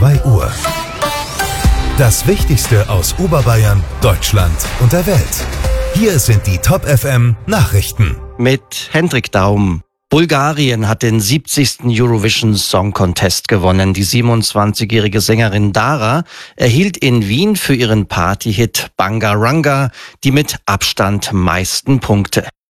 2 Uhr. Das Wichtigste aus Oberbayern, Deutschland und der Welt. Hier sind die Top FM Nachrichten. Mit Hendrik Daum. Bulgarien hat den 70. Eurovision Song Contest gewonnen. Die 27-jährige Sängerin Dara erhielt in Wien für ihren Partyhit Bangaranga die mit Abstand meisten Punkte.